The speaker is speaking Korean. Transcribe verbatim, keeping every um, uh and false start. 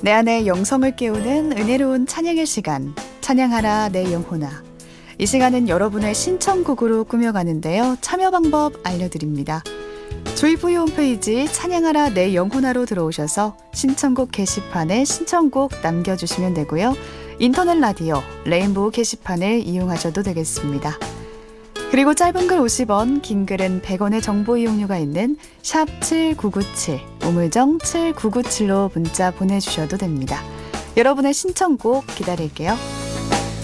내 안에 영성을 깨우는 은혜로운 찬양의 시간, 찬양하라 내 영혼아. 이 시간은 여러분의 신청곡으로 꾸며가는데요. 참여 방법 알려드립니다. 조이프이 홈페이지 찬양하라 내 영혼아로 들어오셔서 신청곡 게시판에 신청곡 남겨주시면 되고요. 인터넷 라디오 레인보우 게시판을 이용하셔도 되겠습니다. 그리고 짧은 글 오십 원, 긴 글은 백 원의 정보 이용료가 있는 샵 칠구구칠, 우물정 칠구구칠로 문자 보내주셔도 됩니다. 여러분의 신청곡 기다릴게요.